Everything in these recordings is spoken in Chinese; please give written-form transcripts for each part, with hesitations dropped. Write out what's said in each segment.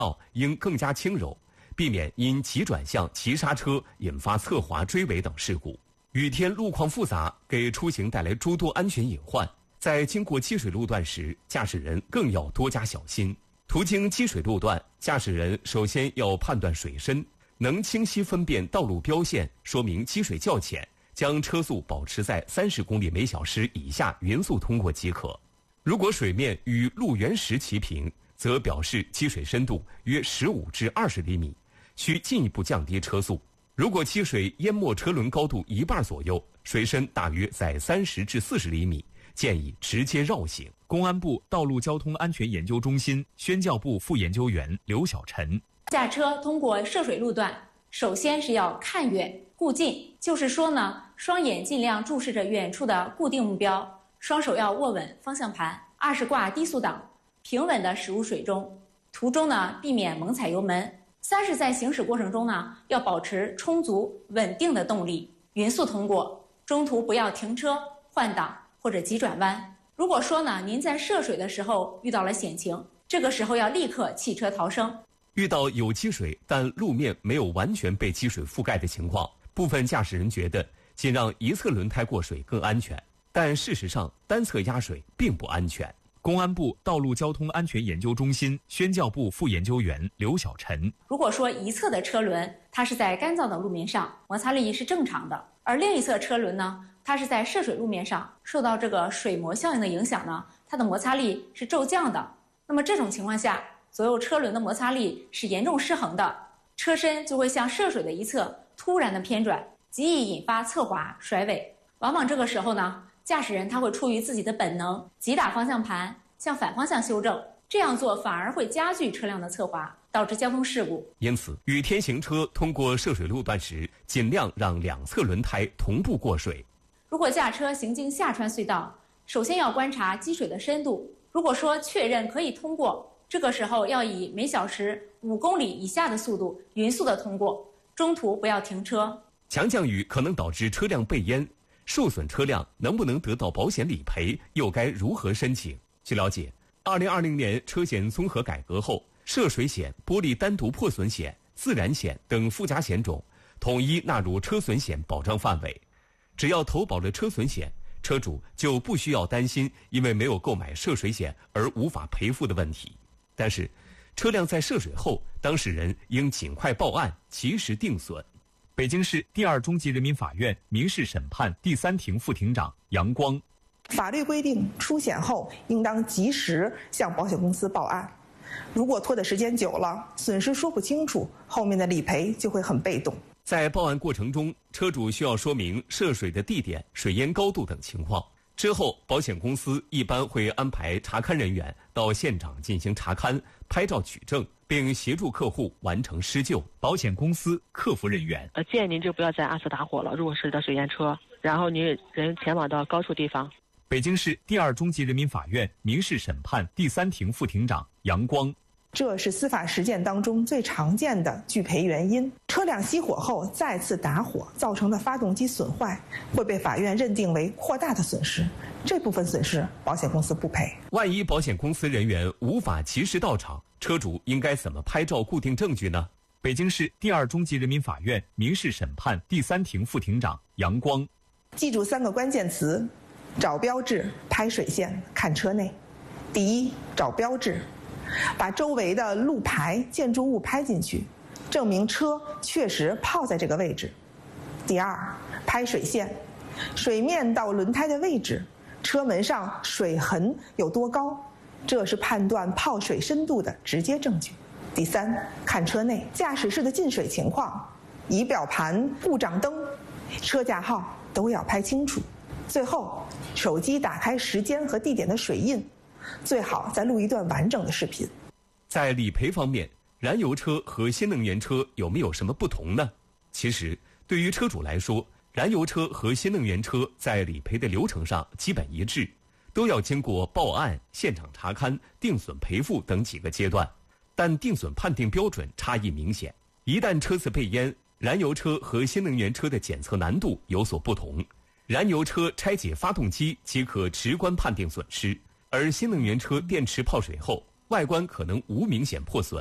应更加轻柔，避免因急转向、急刹车引发侧滑、追尾等事故。雨天路况复杂，给出行带来诸多安全隐患。在经过积水路段时，驾驶人更要多加小心。途经积水路段，驾驶人首先要判断水深，能清晰分辨道路标线，说明积水较浅，将车速保持在30公里每小时以下，匀速通过即可。如果水面与路缘石齐平，则表示积水深度约15至20厘米，需进一步降低车速。如果积水淹没车轮高度一半左右，水深大约在30至40厘米，建议直接绕行。 公安部道路交通安全研究中心宣教部副研究员刘晓晨： 驾车通过涉水路段，首先是要看远顾近，就是说呢，双眼尽量注视着远处的固定目标，双手要握稳方向盘，2是挂低速档，平稳地驶入水中，途中呢避免猛踩油门。3是在行驶过程中呢，要保持充足稳定的动力，匀速通过，中途不要停车换挡或者急转弯。如果说呢，您在涉水的时候遇到了险情，这个时候要立刻弃车逃生。 遇到有积水但路面没有完全被积水覆盖的情况，部分驾驶人觉得仅让一侧轮胎过水更安全，但事实上单侧压水并不安全。 公安部道路交通安全研究中心宣教部副研究员刘晓晨： 如果说一侧的车轮它是在干燥的路面上，摩擦力是正常的，而另一侧车轮呢，它是在涉水路面上，受到这个水膜效应的影响呢，它的摩擦力是骤降的。那么这种情况下，左右车轮的摩擦力是严重失衡的，车身就会向涉水的一侧突然的偏转，极易引发侧滑甩尾。往往这个时候呢，驾驶人他会出于自己的本能，急打方向盘向反方向修正，这样做反而会加剧车辆的侧滑，导致交通事故。 因此，雨天行车通过涉水路段时，尽量让两侧轮胎同步过水。 如果驾车行经下穿隧道，首先要观察积水的深度，如果说确认可以通过，这个时候要以每小时5公里以下的速度匀速的通过，中途不要停车。 强降雨可能导致车辆被淹，受损车辆能不能得到保险理赔，又该如何申请？据了解，2020年车险综合改革后，涉水险、玻璃单独破损险、自燃险等附加险种统一纳入车损险保障范围。只要投保了车损险，车主就不需要担心因为没有购买涉水险而无法赔付的问题。但是，车辆在涉水后，当事人应尽快报案，及时定损。 北京市第2中级人民法院民事审判第3庭副庭长杨光： 法律规定，出险后应当及时向保险公司报案。如果拖的时间久了，损失说不清楚，后面的理赔就会很被动。 在报案过程中，车主需要说明涉水的地点、水淹高度等情况。之后，保险公司一般会安排查勘人员到现场进行查勘、拍照取证，并协助客户完成施救。保险公司客服人员： 建议您就不要再阿斯打火了。如果是的水淹车，然后您人前往到高处地方。 北京市第2中级人民法院民事审判第3庭副庭长杨光： 这是司法实践当中最常见的拒赔原因。车辆熄火后再次打火造成的发动机损坏，会被法院认定为扩大的损失，这部分损失保险公司不赔。 万一保险公司人员无法及时到场，车主应该怎么拍照固定证据呢？ 北京市第2中级人民法院民事审判第3庭副庭长杨光： 记住3个关键词：找标志、拍水线、看车内。第一，找标志，把周围的路牌、建筑物拍进去，证明车确实泡在这个位置。第二，拍水线，水面到轮胎的位置，车门上水痕有多高，这是判断泡水深度的直接证据。第三，看车内，驾驶室的进水情况、仪表盘、故障灯、车架号都要拍清楚。最后，手机打开时间和地点的水印，最好再录一段完整的视频。 在理赔方面，燃油车和新能源车有没有什么不同呢？其实，对于车主来说，燃油车和新能源车在理赔的流程上基本一致，都要经过报案、现场查勘、定损赔付等几个阶段，但定损判定标准差异明显。一旦车子被淹，燃油车和新能源车的检测难度有所不同。燃油车拆解发动机即可直观判定损失，而新能源车电池泡水后，外观可能无明显破损，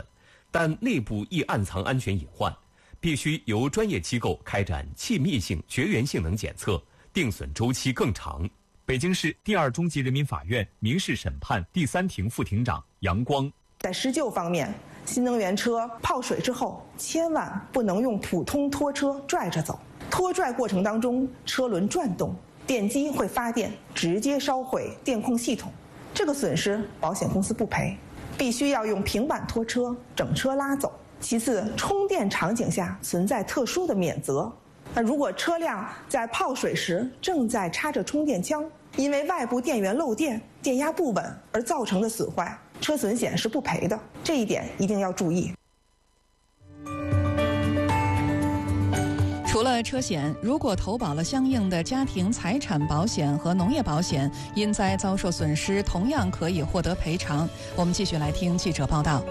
但内部易暗藏安全隐患，必须由专业机构开展气密性、绝缘性能检测，定损周期更长。 北京市第2中级人民法院民事审判第3庭副庭长杨光。 在施救方面，新能源车泡水之后，千万不能用普通拖车拽着走。拖拽过程当中，车轮转动，电机会发电，直接烧毁电控系统，这个损失保险公司不赔，必须要用平板拖车整车拉走。其次，充电场景下存在特殊的免责。那如果车辆在泡水时正在插着充电枪，因为外部电源漏电、电压不稳而造成的损坏，车损险是不赔的，这一点一定要注意。 除了车险，如果投保了相应的家庭财产保险和农业保险，因灾遭受损失同样可以获得赔偿。我们继续来听记者报道。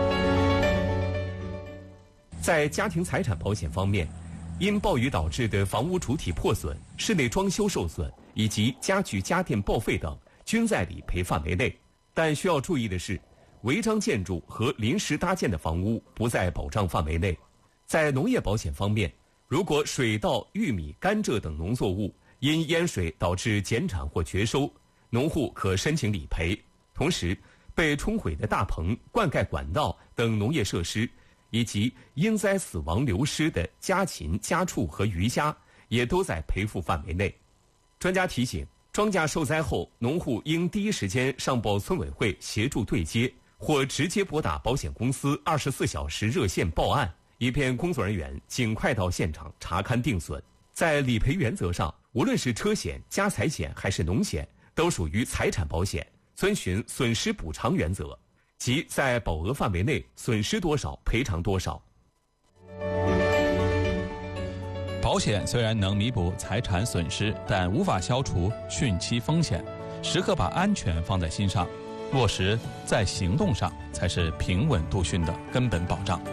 在家庭财产保险方面，因暴雨导致的房屋主体破损、室内装修受损以及家具家电报废等，均在理赔范围内。但需要注意的是，违章建筑和临时搭建的房屋不在保障范围内。在农业保险方面，如果水稻、玉米、甘蔗等农作物因淹水导致减产或绝收，农户可申请理赔。同时，被冲毁的大棚、灌溉管道等农业设施，以及因灾死亡流失的家禽、家畜和鱼虾，也都在赔付范围内。专家提醒，庄稼受灾后，农户应第一时间上报村委会协助对接，或直接拨打保险公司24小时热线报案，以便工作人员尽快到现场查勘定损。在理赔原则上，无论是车险、家财险还是农险，都属于财产保险，遵循损失补偿原则，即在保额范围内损失多少赔偿多少。 保险虽然能弥补财产损失，但无法消除汛期风险。时刻把安全放在心上，落实在行动上，才是平稳度汛的根本保障。